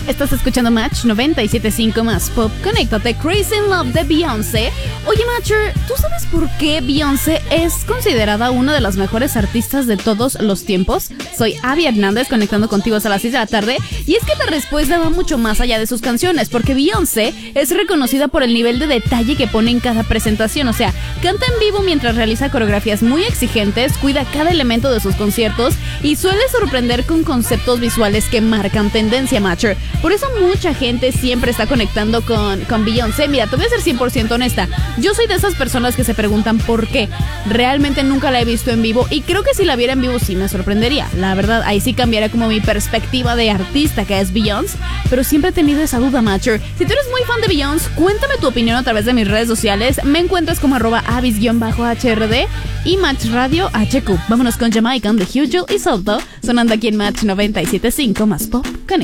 Estás escuchando Match 97.5 más Pop. Conéctate, Crazy in Love de Beyoncé. Oye, Matcher, ¿tú sabes por qué Beyoncé es considerada una de las mejores artistas de todos los tiempos? Soy Abby Hernández, conectando contigo hasta las 6 de la tarde. Y es que la respuesta va mucho más allá de sus canciones, porque Beyoncé es reconocida por el nivel de detalle que pone en cada presentación. O sea, canta en vivo mientras realiza coreografías muy exigentes, cuida cada elemento de sus conciertos y suele sorprender con conceptos visuales que marcan tendencia, Matcher. Por eso mucha gente siempre está conectando con Beyoncé. Mira, te voy a ser 100% honesta. Yo soy de esas personas que se preguntan por qué. Realmente nunca la he visto en vivo y creo que si la viera en vivo sí me sorprendería. La verdad, ahí sí cambiaría como mi perspectiva de artista que es Beyoncé. Pero siempre he tenido esa duda, Matcher. Si tú eres muy fan de Beyoncé, cuéntame tu opinión a través de mis redes sociales. Me encuentras como @avis_HRD y Match Radio HQ. Vámonos con Jamaican de Hugel y Salto, sonando aquí en Match 97.5 más Pop.